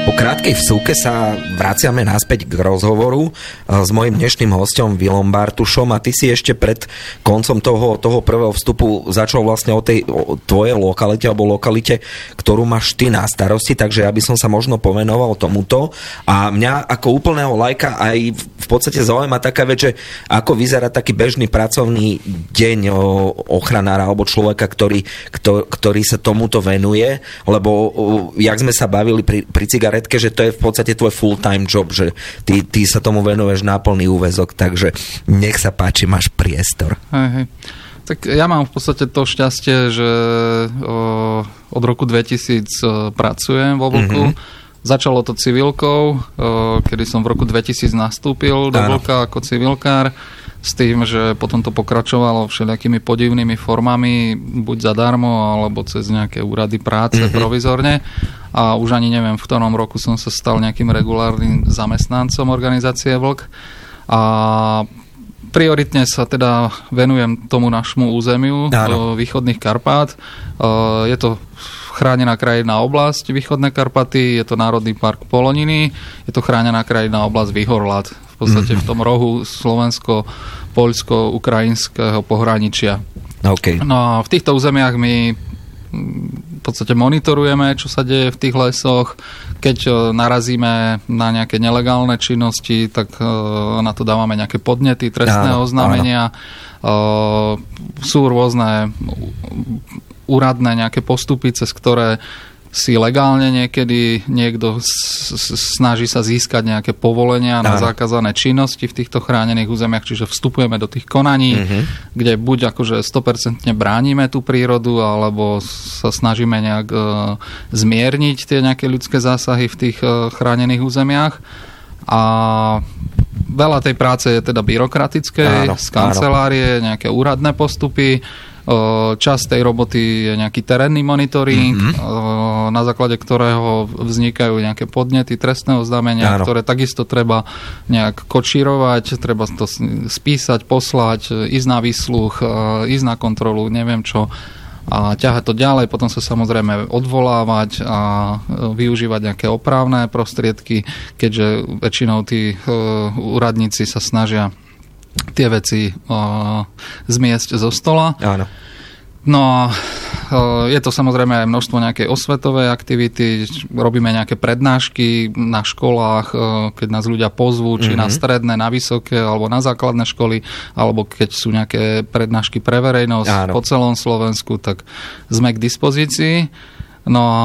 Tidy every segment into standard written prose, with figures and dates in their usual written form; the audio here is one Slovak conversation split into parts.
Po krátkej vsúke sa vraciame naspäť k rozhovoru s mojím dnešným hosťom Vilom Bartušom a ty si ešte pred koncom toho prvého vstupu začal vlastne o tvojej lokalite alebo lokalite, ktorú máš ty na starosti, takže ja by som sa možno pomenoval tomuto a mňa ako úplného lajka aj v podstate zaujíma taká vec, že ako vyzerá taký bežný pracovný deň ochranára alebo človeka, ktorý sa tomuto venuje, lebo jak sme sa bavili pri cigaretke, že to je v podstate tvoj full-time job, že ty sa tomu venuješ na plný úväzok, takže nech sa páči, máš priestor. Hej. Tak ja mám v podstate to šťastie, že od roku 2000 pracujem vo Vlku. Začalo to civilkou, kedy som v roku 2000 nastúpil do Vlka ako civilkár, s tým, že potom to pokračovalo všelijakými podivnými formami, buď zadarmo, alebo cez nejaké úrady práce provizorne. A už ani neviem, v ktorom roku som sa stal nejakým regulárnym zamestnancom organizácie Vlk. A prioritne sa teda venujem tomu našmu územiu východných Karpát. Je to chránená krajinná oblasť Východné Karpaty, je to Národný park Poloniny, je to chránená krajinná oblasť Výhorlad, v podstate v tom rohu slovensko-poľsko-ukrajinského pohraničia. Okay. No a v týchto územiach my v podstate monitorujeme, čo sa deje v tých lesoch. Keď narazíme na nejaké nelegálne činnosti, tak na to dávame nejaké podnety, trestné oznámenia. Sú rôzne úradné nejaké postupy, cez ktoré si legálne niekedy niekto snaží sa získať nejaké povolenia na zakázané činnosti v týchto chránených územiach, čiže vstupujeme do tých konaní, kde buď akože 100% bránime tú prírodu, alebo sa snažíme nejak zmierniť tie nejaké ľudské zásahy v tých chránených územiach. A veľa tej práce je teda byrokratické, z kancelárie, nejaké úradné postupy. Časť tej roboty je nejaký terénny monitoring, na základe ktorého vznikajú nejaké podnety, trestné oznámenia, ktoré takisto treba nejak kočírovať, treba to spísať, poslať, ísť na výsluch, ísť na kontrolu, neviem čo, a ťahať to ďalej, potom sa samozrejme odvolávať a využívať nejaké opravné prostriedky, keďže väčšinou tí úradníci sa snažia tie veci zmiesť zo stola. Áno. No a je to samozrejme aj množstvo nejakej osvetovej aktivity, robíme nejaké prednášky na školách, keď nás ľudia pozvú, či na stredné, na vysoké, alebo na základné školy, alebo keď sú nejaké prednášky pre verejnosť po celom Slovensku, tak sme k dispozícii. No a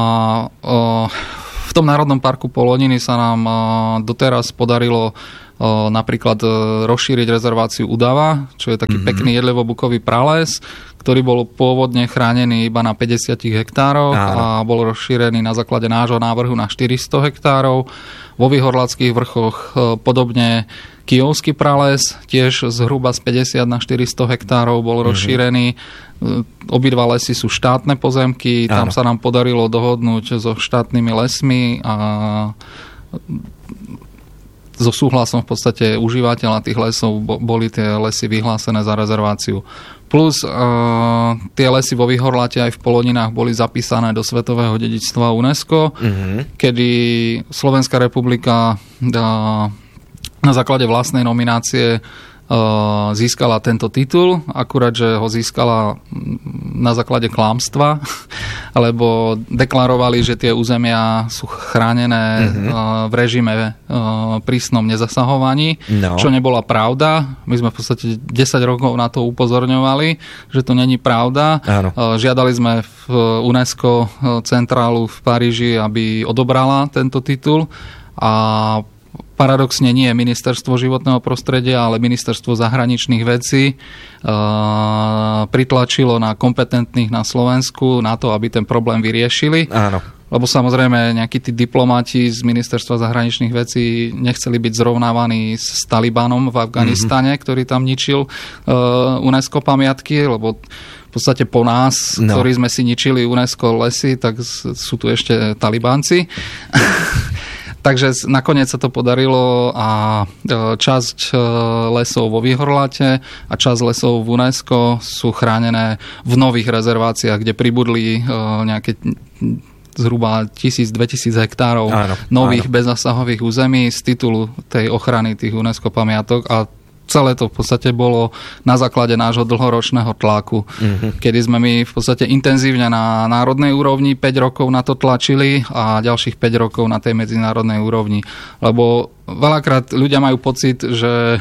v tom Národnom parku Poloniny sa nám doteraz podarilo napríklad rozšíriť rezerváciu Udava, čo je taký pekný jedlivobukový prales, ktorý bol pôvodne chránený iba na 50 hektároch a bol rozšírený na základe nášho návrhu na 400 hektárov. Vo Vyhorladských vrchoch podobne Kyjovský prales, tiež zhruba z 50 na 400 hektárov bol rozšírený. Obidva lesy sú štátne pozemky, tam sa nám podarilo dohodnúť so štátnymi lesmi a so súhlasom v podstate užívateľa tých lesov boli tie lesy vyhlásené za rezerváciu. Plus tie lesy vo Vyhorlate aj v Poloninách boli zapísané do Svetového dedičstva UNESCO, kedy Slovenská republika na základe vlastnej nominácie získala tento titul, akurát, že ho získala na základe klamstva, lebo deklarovali, že tie územia sú chránené v režime prísnom nezasahovaní, čo nebola pravda. My sme v podstate 10 rokov na to upozorňovali, že to není pravda. Žiadali sme v UNESCO centrálu v Paríži, aby odobrala tento titul a paradoxne nie Ministerstvo životného prostredia, ale Ministerstvo zahraničných vecí pritlačilo na kompetentných na Slovensku na to, aby ten problém vyriešili. Áno. Lebo samozrejme nejakí tí diplomati z Ministerstva zahraničných vecí nechceli byť zrovnávaní s Talibanom v Afganistane, ktorý tam ničil UNESCO pamiatky, lebo v podstate po nás, ktorí sme si ničili UNESCO lesy, tak sú tu ešte Talibánci. Takže nakoniec sa to podarilo a časť lesov vo Vyhorlate a časť lesov v UNESCO sú chránené v nových rezerváciách, kde pribudli nejaké zhruba 1000-2000 hektárov nových bezzasahových území z titulu tej ochrany tých UNESCO pamiatok a celé to v podstate bolo na základe nášho dlhoročného tlaku, kedy sme my v podstate intenzívne na národnej úrovni 5 rokov na to tlačili a ďalších 5 rokov na tej medzinárodnej úrovni. Lebo veľakrát ľudia majú pocit, že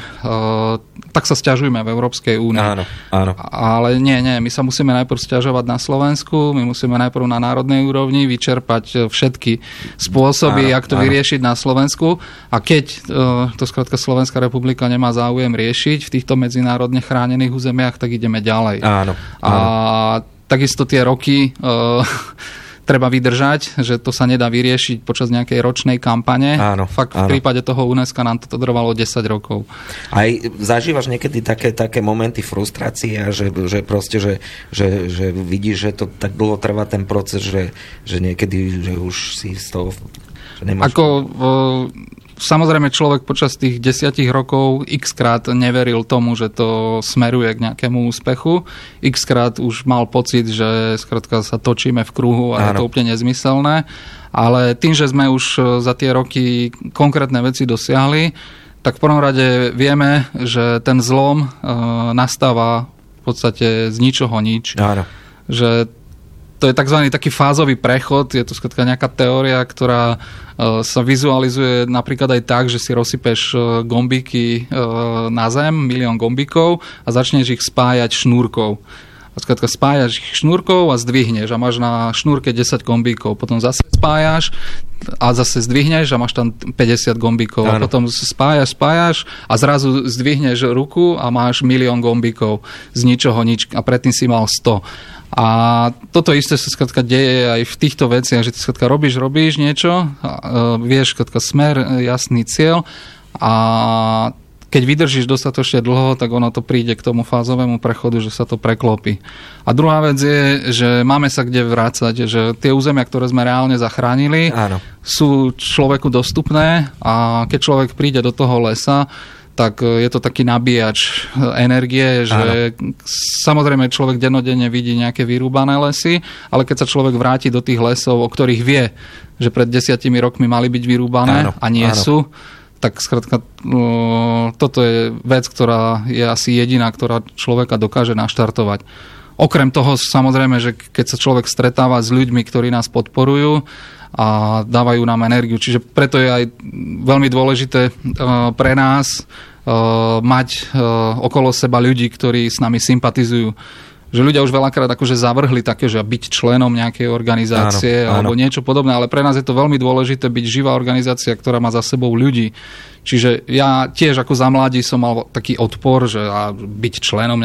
tak sa sťažujeme v Európskej únii. Áno. Ale nie, my sa musíme najprv sťažovať na Slovensku, my musíme najprv na národnej úrovni vyčerpať všetky spôsoby, jak to vyriešiť na Slovensku. A keď to skrátka Slovenská republika nemá záujem riešiť v týchto medzinárodne chránených územiach, tak ideme ďalej. Áno. A takisto tie roky treba vydržať, že to sa nedá vyriešiť počas nejakej ročnej kampane. Fakt v prípade toho UNESCO nám to trvalo 10 rokov. Aj zažívaš niekedy také momenty frustrácie, že proste, že vidíš, že to tak dlho trvá ten proces, že niekedy že už si z toho nemáš... Samozrejme človek počas tých 10 rokov x-krát neveril tomu, že to smeruje k nejakému úspechu. X-krát už mal pocit, že skrátka sa točíme v kruhu a je to úplne nezmyselné. Ale tým, že sme už za tie roky konkrétne veci dosiahli, tak v prvom rade vieme, že ten zlom nastáva v podstate z ničoho nič. Že to je tzv. Taký fázový prechod, je to skrátka nejaká teória, ktorá sa vizualizuje napríklad aj tak, že si rozsypeš gombíky na zem, 1 000 000 gombíkov a začneš ich spájať šnúrkou. A skrátka spájaš ich šnúrkou a zdvihneš a máš na šnúrke 10 gombíkov. Potom zase spájaš a zase zdvihneš a máš tam 50 gombíkov. A potom spájaš a zrazu zdvihneš ruku a máš 1 000 000 gombíkov z ničoho nič a predtým si mal 100. A toto isté sa skrátka deje aj v týchto veciach, že ty skrátka robíš niečo, vieš skrátka smer, jasný cieľ a keď vydržíš dostatočne dlho, tak ono to príde k tomu fázovému prechodu, že sa to preklopí. A druhá vec je, že máme sa kde vrácať, že tie územia, ktoré sme reálne zachránili, sú človeku dostupné a keď človek príde do toho lesa, tak je to taký nabíjač energie, že samozrejme človek dennodenne vidí nejaké vyrúbané lesy, ale keď sa človek vráti do tých lesov, o ktorých vie, že pred 10 rokmi mali byť vyrúbané a nie sú, tak skrátka toto je vec, ktorá je asi jediná, ktorá človeka dokáže naštartovať. Okrem toho samozrejme, že keď sa človek stretáva s ľuďmi, ktorí nás podporujú a dávajú nám energiu. Čiže preto je aj veľmi dôležité pre nás mať okolo seba ľudí, ktorí s nami sympatizujú. Že ľudia už veľakrát akože zavrhli také, že byť členom nejakej organizácie alebo niečo podobné, ale pre nás je to veľmi dôležité byť živá organizácia, ktorá má za sebou ľudí. Čiže ja tiež ako za mladí som mal taký odpor, že byť členom